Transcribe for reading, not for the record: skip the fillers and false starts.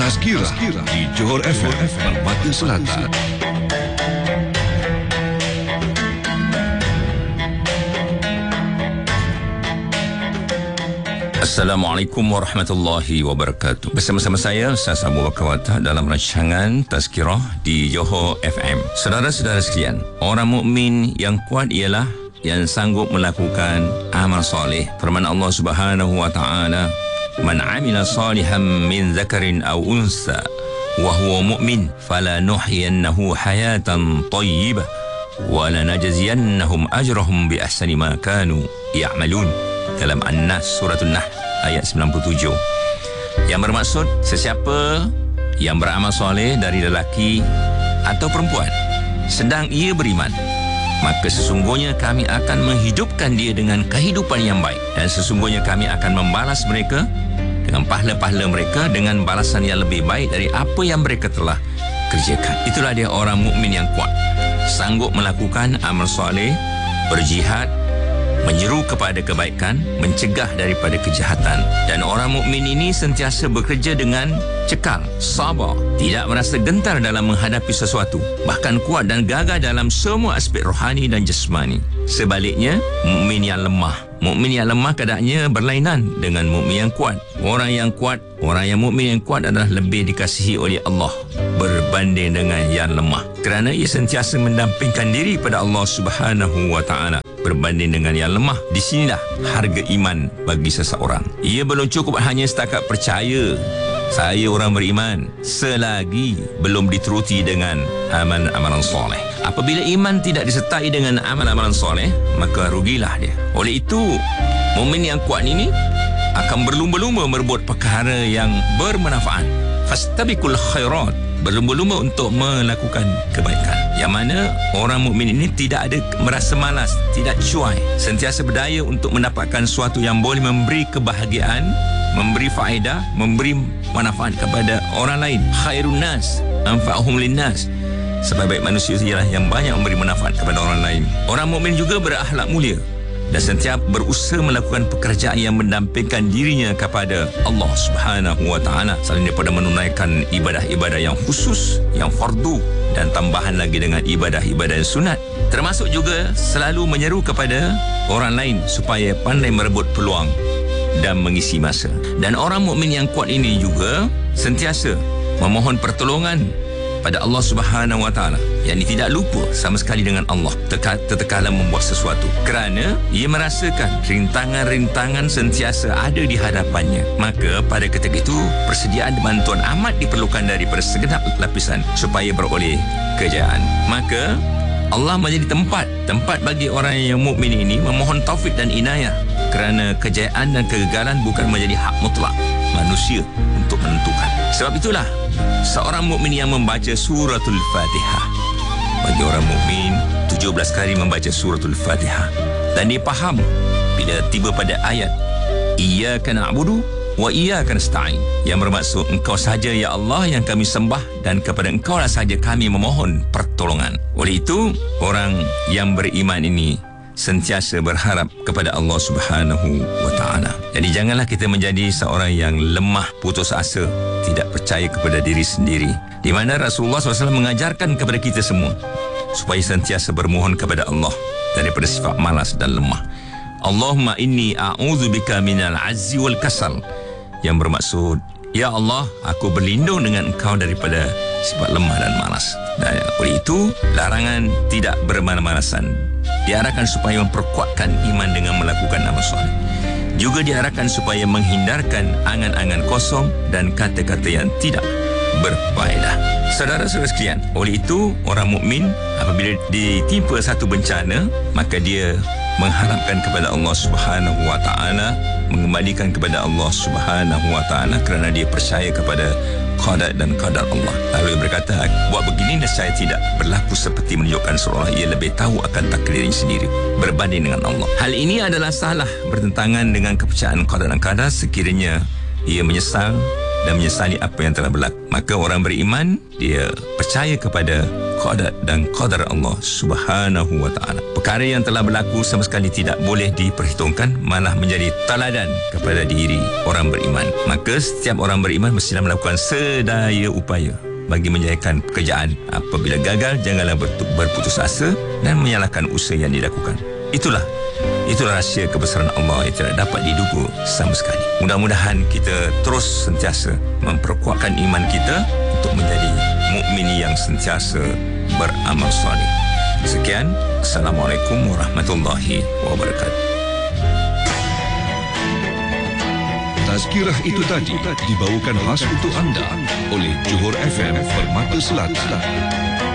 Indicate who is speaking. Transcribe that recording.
Speaker 1: Tazkirah di Johor FM Permata Selatan.
Speaker 2: Assalamualaikum warahmatullahi wabarakatuh. Bersama-sama saya, Ustaz Abu Bakar Watah dalam rancangan Tazkirah di Johor FM. Saudara-saudara sekalian, orang mukmin yang kuat ialah yang sanggup melakukan amal soleh. Firman Allah Subhanahu wa taala, "Man 'amila salihan min dzakarin aw unsa wa huwa mu'min falanuhyiyannahu hayatan thayyibah wa lanajziyannahum ajrahum bi ahsani ma kanu ya'malun." Dalam An-Nas suratul Nahl ayat 97, yang bermaksud sesiapa yang beramal soleh dari lelaki atau perempuan sedang ia beriman, maka sesungguhnya kami akan menghidupkan dia dengan kehidupan yang baik, dan sesungguhnya kami akan membalas mereka dengan pahala-pahala mereka dengan balasan yang lebih baik dari apa yang mereka telah kerjakan. Itulah dia orang mukmin yang kuat, sanggup melakukan amal soleh, berjihad, menyeru kepada kebaikan, mencegah daripada kejahatan. Dan orang mukmin ini sentiasa bekerja dengan cekal, sabar, tidak merasa gentar dalam menghadapi sesuatu, bahkan kuat dan gagah dalam semua aspek rohani dan jasmani. Sebaliknya, mukmin yang lemah keadaannya berlainan dengan mukmin yang kuat. Orang yang mukmin yang kuat adalah lebih dikasihi oleh Allah berbanding dengan yang lemah, kerana ia sentiasa mendampingkan diri pada Allah Subhanahu wa taala berbanding dengan yang lemah. Di sinilah harga iman bagi seseorang. Ia belum cukup hanya setakat percaya saya orang beriman selagi belum diteruti dengan amalan-amalan soleh. Apabila iman tidak disertai dengan amalan-amalan soleh, maka rugilah dia. Oleh itu, mukmin yang kuat ini akan berlumba-lumba berbuat perkara yang bermanfaat. Fastabiqul khairat, berlumba-lumba untuk melakukan kebaikan. Yang mana orang mukmin ini tidak ada merasa malas, tidak cuai, sentiasa berdaya untuk mendapatkan sesuatu yang boleh memberi kebahagiaan, memberi faedah, memberi manfaat kepada orang lain. Khairun nas anfa'uhum linnas, sebaik-baik manusia ialah yang banyak memberi manfaat kepada orang lain. Orang mukmin juga berakhlak mulia dan sentiasa berusaha melakukan pekerjaan yang mendampingkan dirinya kepada Allah Subhanahu wa taala, selain daripada menunaikan ibadah-ibadah yang khusus, yang fardu, dan tambahan lagi dengan ibadah-ibadah sunat. Termasuk juga selalu menyeru kepada orang lain supaya pandai merebut peluang dan mengisi masa. Dan orang mukmin yang kuat ini juga sentiasa memohon pertolongan pada Allah Subhanahu wa taala, yang tidak lupa sama sekali dengan Allah tatkala membuat sesuatu, kerana ia merasakan rintangan-rintangan sentiasa ada di hadapannya. Maka pada ketika itu persediaan bantuan amat diperlukan daripada segenap lapisan supaya beroleh kejayaan. Maka Allah menjadi tempat bagi orang yang mukmin ini memohon taufik dan inayah, kerana kejayaan dan kegagalan bukan menjadi hak mutlak manusia untuk menentukan. Sebab itulah seorang mukmin yang membaca suratul Fatihah, bagi orang mukmin 17 kali membaca suratul Fatihah, dan dia faham bila tiba pada ayat iyyaka na'budu wa iyyaka nasta'in, yang bermaksud engkau sahaja ya Allah yang kami sembah, dan kepada engkau lah sahaja kami memohon pertolongan. Oleh itu, orang yang beriman ini sentiasa berharap kepada Allah Subhanahu wa taala. Jadi janganlah kita menjadi seorang yang lemah, putus asa, tidak percaya kepada diri sendiri, di mana Rasulullah SAW mengajarkan kepada kita semua supaya sentiasa bermohon kepada Allah daripada sifat malas dan lemah. Allahumma inni a'udzubika minal azzi wal kasal, yang bermaksud ya Allah, aku berlindung dengan engkau daripada sifat lemah dan malas. Dan oleh itu, larangan tidak bermalas-malasan diarahkan supaya memperkuatkan iman dengan melakukan amal soleh. Juga diarahkan supaya menghindarkan angan-angan kosong dan kata-kata yang tidak berfaedah. Saudara-saudara sekalian, oleh itu orang mukmin apabila ditimpa satu bencana, maka dia mengharapkan kepada Allah Subhanahu wa taala, mengembalikan kepada Allah Subhanahu wa taala, kerana dia percaya kepada qada dan qadar Allah. Lalu dia berkata, buat begini dan saya tidak berlaku seperti menunjukkan seolah ia lebih tahu akan takdirnya sendiri berbanding dengan Allah. Hal ini adalah salah, bertentangan dengan kepercayaan qada dan qadar sekiranya ia menyesal dan menyesali apa yang telah berlaku. Maka orang beriman, dia percaya kepada qada dan qadar Allah Subhanahu wa taala. Perkara yang telah berlaku sama sekali tidak boleh diperhitungkan, malah menjadi teladan kepada diri orang beriman. Maka setiap orang beriman mestilah melakukan sedaya upaya bagi menjayakan pekerjaan. Apabila gagal, janganlah berputus asa dan menyalahkan usaha yang dilakukan. Itulah rahsia kebesaran Allah yang tidak dapat diduga sama sekali. Mudah-mudahan kita terus sentiasa memperkuatkan iman kita untuk menjadi mukmin yang sentiasa beramal soleh. Sekian, Assalamualaikum warahmatullahi wabarakatuh.
Speaker 1: Tazkirah itu tadi dibawakan khas untuk anda oleh Johor FM Permata Selatan.